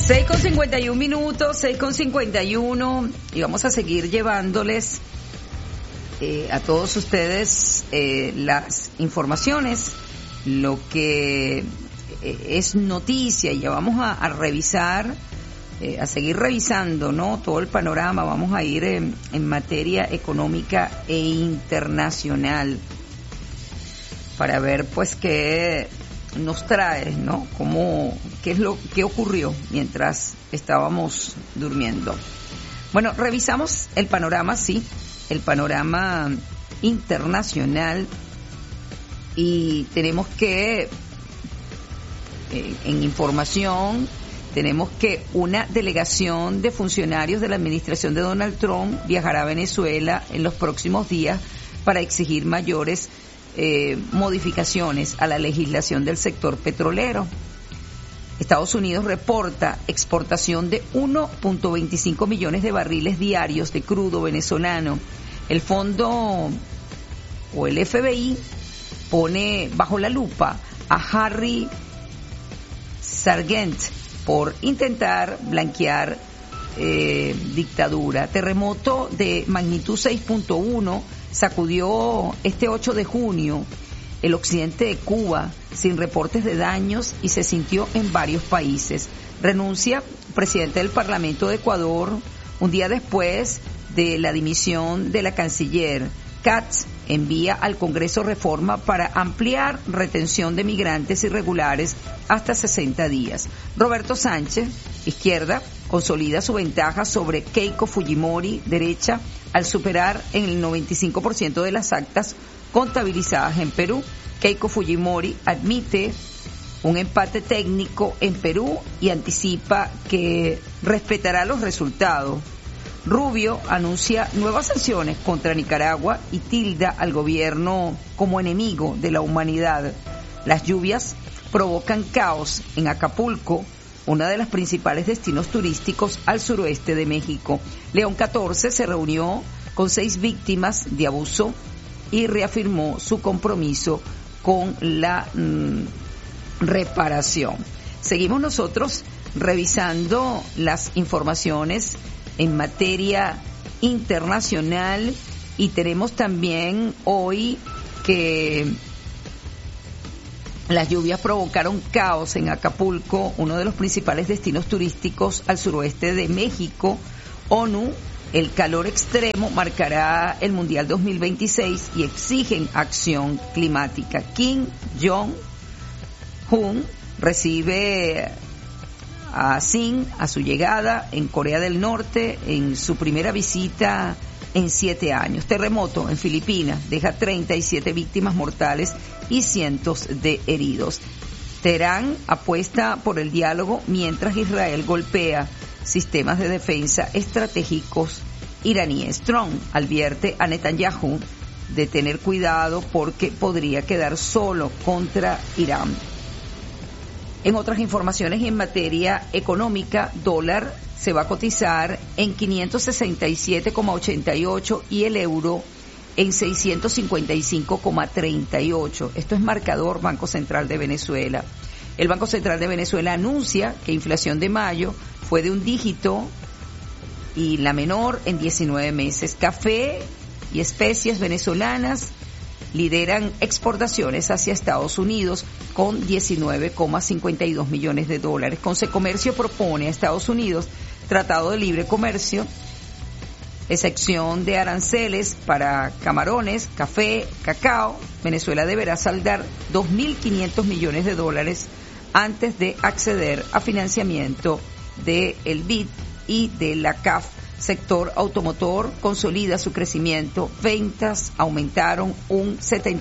6:51, 6:51, y vamos a seguir llevándoles a todos ustedes las informaciones, lo que es noticia, y ya vamos a revisar, a seguir revisando, ¿no?, todo el panorama. Vamos a ir en materia económica e internacional para ver pues qué nos trae, ¿no?, qué ocurrió mientras estábamos durmiendo. Bueno, revisamos el panorama, sí, el panorama internacional, y tenemos que, en información, tenemos que una delegación de funcionarios de la administración de Donald Trump viajará a Venezuela en los próximos días para exigir mayores modificaciones a la legislación del sector petrolero. Estados Unidos reporta exportación de 1.25 millones de barriles diarios de crudo venezolano. El fondo o el FBI pone bajo la lupa a Harry Sargent por intentar blanquear dictadura. Terremoto de magnitud 6.1 sacudió este 8 de junio el occidente de Cuba sin reportes de daños y se sintió en varios países. Renuncia presidente del Parlamento de Ecuador un día después de la dimisión de la canciller. Katz envía al Congreso reforma para ampliar retención de migrantes irregulares hasta 60 días. Roberto Sánchez, izquierda, consolida su ventaja sobre Keiko Fujimori, derecha, al superar en el 95% de las actas contabilizadas en Perú. Keiko Fujimori admite un empate técnico en Perú y anticipa que respetará los resultados. Rubio anuncia nuevas sanciones contra Nicaragua y tilda al gobierno como enemigo de la humanidad. Las lluvias provocan caos en Acapulco, uno de los principales destinos turísticos al suroeste de México. León XIV se reunió con 6 víctimas de abuso y reafirmó su compromiso con la reparación. Seguimos nosotros revisando las informaciones en materia internacional, y tenemos también hoy que las lluvias provocaron caos en Acapulco, uno de los principales destinos turísticos al suroeste de México. ONU, el calor extremo marcará el Mundial 2026 y exigen acción climática. Kim Jong-un recibe a Sin a su llegada en Corea del Norte en su primera visita en 7 años. Terremoto en Filipinas deja 37 víctimas mortales y cientos de heridos. Teherán apuesta por el diálogo mientras Israel golpea sistemas de defensa estratégicos iraníes. Trump advierte a Netanyahu de tener cuidado porque podría quedar solo contra Irán. En otras informaciones y en materia económica, dólar se va a cotizar en 567,88 y el euro en 655,38. Esto es marcador Banco Central de Venezuela. El Banco Central de Venezuela anuncia que inflación de mayo fue de un dígito y la menor en 19 meses. Café y especias venezolanas lideran exportaciones hacia Estados Unidos con 19,52 millones de dólares. Concecomercio propone a Estados Unidos tratado de libre comercio, excepción de aranceles para camarones, café, cacao. Venezuela deberá saldar 2.500 millones de dólares antes de acceder a financiamiento del BID y de la CAF. Sector automotor consolida su crecimiento. Ventas aumentaron un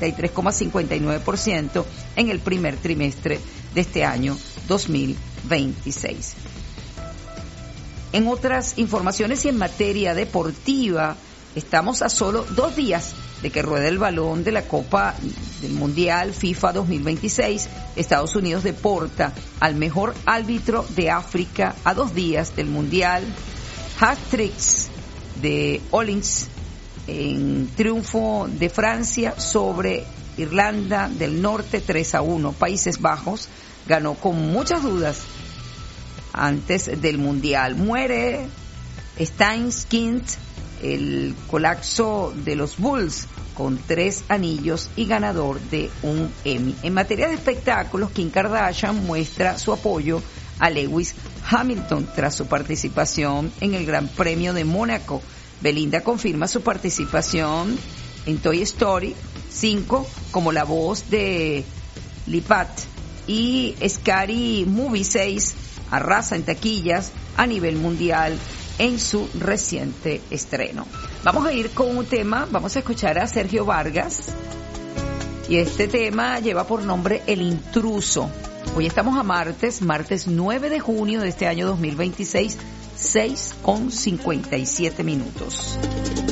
73,59% en el primer trimestre de este año 2026. En otras informaciones y en materia deportiva, estamos a solo 2 días de que ruede el balón de la Copa del Mundial FIFA 2026. Estados Unidos deporta al mejor árbitro de África a 2 días del Mundial. Hat-tricks de Hollins en triunfo de Francia sobre Irlanda del Norte 3-1. Países Bajos ganó con muchas dudas antes del Mundial. Muere Steinskind, el colapso de los Bulls, con 3 anillos y ganador de un Emmy. En materia de espectáculos, Kim Kardashian muestra su apoyo a Lewis Hamilton tras su participación en el Gran Premio de Mónaco. Belinda confirma su participación en Toy Story 5 como la voz de Lipat, y Scary Movie 6 arrasa en taquillas a nivel mundial en su reciente estreno. Vamos a ir con un tema, vamos a escuchar a Sergio Vargas, y este tema lleva por nombre El Intruso. Hoy estamos a martes 9 de junio de este año 2026, 6:57 minutos.